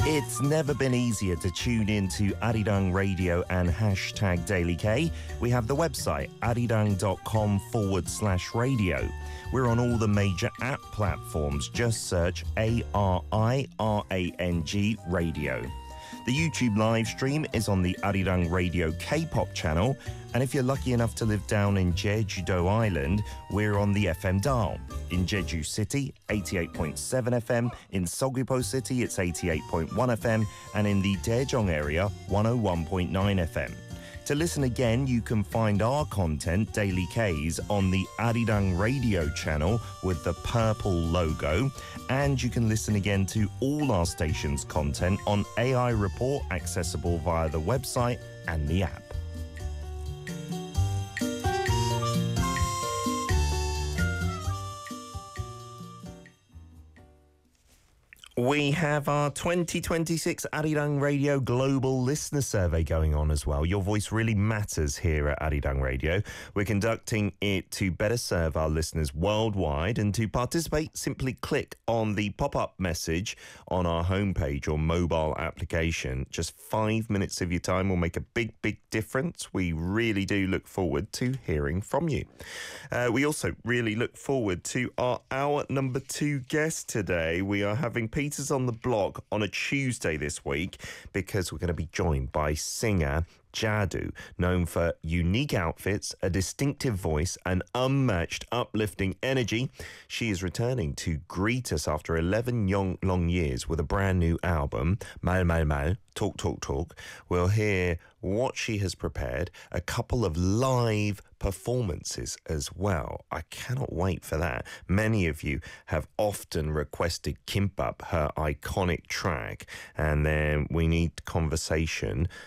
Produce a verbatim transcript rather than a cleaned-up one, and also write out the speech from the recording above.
It's never been easier to tune in to Arirang Radio and hashtag Daily K. We have the website arirang.com forward slash radio. We're on all the major app platforms. Just search A R I R A N G Radio. The YouTube live stream is on the Arirang Radio K-pop channel, and if you're lucky enough to live down in Jeju-do Island, we're on the F M dial. In Jeju City, eighty-eight point seven F M, in Seogwipo City, it's eighty-eight point one F M, and in the Daejeong area, one oh one point nine F M. To listen again, you can find our content, Daily K's, on the Arirang Radio channel with the purple logo. And you can listen again to all our station's content on A I Report, accessible via the website and the app. We have our twenty twenty-six Arirang Radio Global Listener Survey going on as well. Your voice really matters here at Arirang Radio. We're conducting it to better serve our listeners worldwide, and to participate, simply click on the pop-up message on our homepage or mobile application. Just five minutes of your time will make a big, big difference. We really do look forward to hearing from you. Uh, we also really look forward to our hour number two guest today. We are having Peter's on the Block on a Tuesday this week because we're going to be joined by singer Jadu, known for unique outfits, a distinctive voice, and unmatched uplifting energy. She is returning to greet us after eleven young, long years with a brand new album, Mal Mal Mal, Talk Talk Talk. We'll hear what she has prepared, a couple of live performances as well. I cannot wait for that. Many of you have often requested Kimbap, her iconic track, and then we need conversation